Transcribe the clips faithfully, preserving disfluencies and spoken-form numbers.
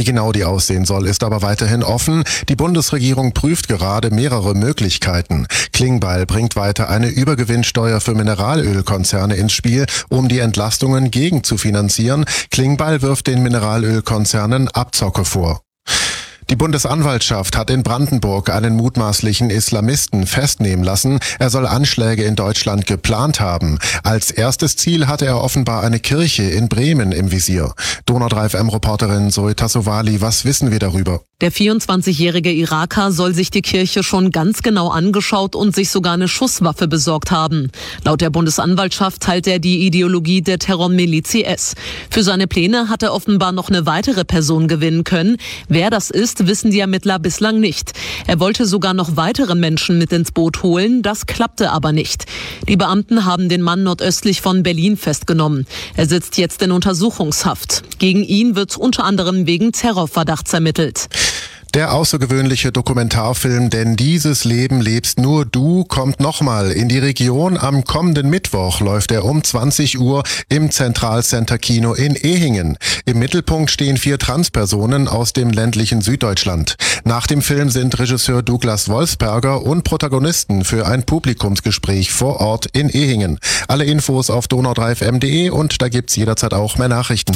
genau die aussehen soll, ist aber weiterhin offen. Die Bundesregierung prüft gerade mehrere Möglichkeiten. Klingbeil bringt weiter eine Übergewinnsteuer für Mineralölkonzerne ins Spiel, um die Entlastungen gegenzufinanzieren. Klingbeil wirft den Mineralölkonzernen Abzocke vor. Die Bundesanwaltschaft hat in Brandenburg einen mutmaßlichen Islamisten festnehmen lassen. Er soll Anschläge in Deutschland geplant haben. Als erstes Ziel hatte er offenbar eine Kirche in Bremen im Visier. Donau drei F M-Reporterin Zoe Tassovali, was wissen wir darüber? Der vierundzwanzigjährige Iraker soll sich die Kirche schon ganz genau angeschaut und sich sogar eine Schusswaffe besorgt haben. Laut der Bundesanwaltschaft teilt er die Ideologie der Terrormiliz I S. Für seine Pläne hat er offenbar noch eine weitere Person gewinnen können. Wer das ist, wissen die Ermittler bislang nicht. Er wollte sogar noch weitere Menschen mit ins Boot holen, das klappte aber nicht. Die Beamten haben den Mann nordöstlich von Berlin festgenommen. Er sitzt jetzt in Untersuchungshaft. Gegen ihn wird unter anderem wegen Terrorverdachts ermittelt. Der außergewöhnliche Dokumentarfilm Denn dieses Leben lebst nur du kommt nochmal in die Region. Am kommenden Mittwoch läuft er um zwanzig Uhr im Zentralcenter Kino in Ehingen. Im Mittelpunkt stehen vier Transpersonen aus dem ländlichen Süddeutschland. Nach dem Film sind Regisseur Douglas Wolfsberger und Protagonisten für ein Publikumsgespräch vor Ort in Ehingen. Alle Infos auf donau drei f m punkt de und da gibt's jederzeit auch mehr Nachrichten.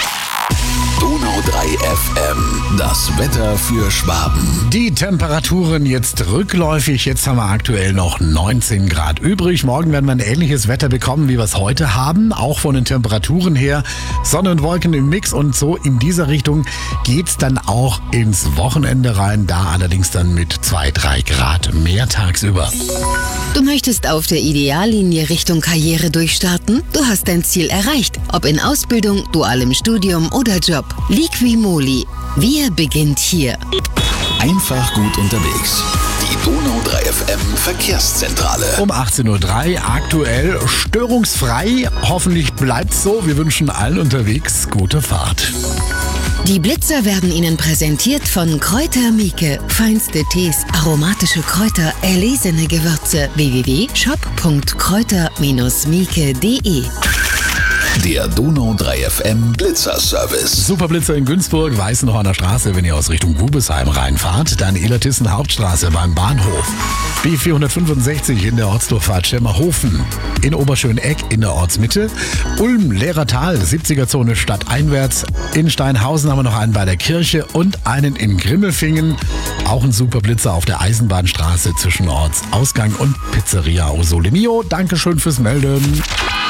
Donau drei F M, das Wetter für Schwaben. Die Temperaturen jetzt rückläufig. Jetzt haben wir aktuell noch neunzehn Grad übrig. Morgen werden wir ein ähnliches Wetter bekommen, wie wir es heute haben. Auch von den Temperaturen her. Sonne und Wolken im Mix und so in dieser Richtung geht's dann auch ins Wochenende rein. Da allerdings dann mit zwei, drei Grad mehr tagsüber. Du möchtest auf der Ideallinie Richtung Karriere durchstarten? Du hast dein Ziel erreicht. Ob in Ausbildung, dualem Studium oder Job. Liqui-Moly. Wir beginnt hier. Einfach gut unterwegs. Die Donau drei F M Verkehrszentrale. Um achtzehn Uhr drei aktuell störungsfrei. Hoffentlich bleibt's so. Wir wünschen allen unterwegs gute Fahrt. Die Blitzer werden Ihnen präsentiert von Kräuter Mieke. Feinste Tees, aromatische Kräuter, erlesene Gewürze. w w w punkt shop punkt kräuter mieke punkt de. Der Donau drei F M Blitzer-Service. Superblitzer in Günzburg, Weißenhorner Straße, wenn ihr aus Richtung Bubesheim reinfahrt. Dann Illertissen Hauptstraße beim Bahnhof. B vierhundertfünfundsechzig in der Ortsdurchfahrt Schemmerhofen. In Oberschöneck in der Ortsmitte. Ulm, Lehrertal, siebziger-Zone stadteinwärts. In Steinhausen haben wir noch einen bei der Kirche und einen in Grimmelfingen. Auch ein Superblitzer auf der Eisenbahnstraße zwischen Ortsausgang und Pizzeria Osole Mio. Dankeschön fürs Melden.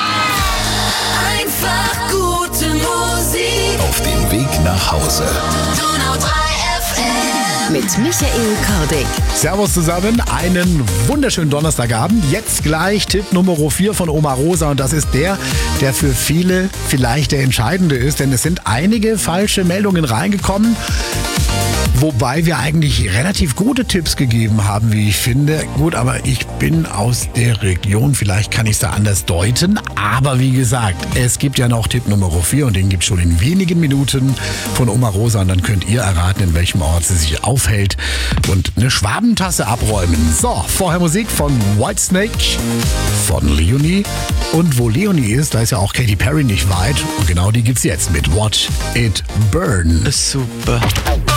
Einfach gute Musik. Auf dem Weg nach Hause. Donau drei F M. Mit Michael Kordick. Servus zusammen, einen wunderschönen Donnerstagabend. Jetzt gleich Tipp Nummer vier von Oma Rosa und das ist der, der für viele vielleicht der entscheidende ist, denn es sind einige falsche Meldungen reingekommen. Wobei wir eigentlich relativ gute Tipps gegeben haben, wie ich finde. Gut, aber ich bin aus der Region, vielleicht kann ich es da anders deuten. Aber wie gesagt, es gibt ja noch Tipp Nummer vier und den gibt es schon in wenigen Minuten von Oma Rosa. Und dann könnt ihr erraten, in welchem Ort sie sich aufhält und eine Schwabentasse abräumen. So, vorher Musik von Whitesnake, von Leonie. Und wo Leonie ist, da ist ja auch Katy Perry nicht weit. Und genau die gibt's jetzt mit Watch It Burn. Super.